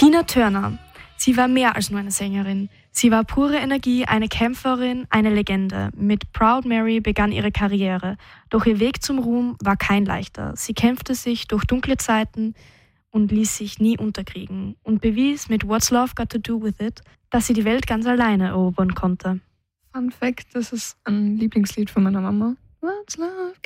Tina Turner. Sie war mehr als nur eine Sängerin. Sie war pure Energie, eine Kämpferin, eine Legende. Mit Proud Mary begann ihre Karriere. Doch ihr Weg zum Ruhm war kein leichter. Sie kämpfte sich durch dunkle Zeiten und ließ sich nie unterkriegen und bewies mit What's Love Got to Do With It, dass sie die Welt ganz alleine erobern konnte. Fun Fact, das ist ein Lieblingslied von meiner Mama. What's Love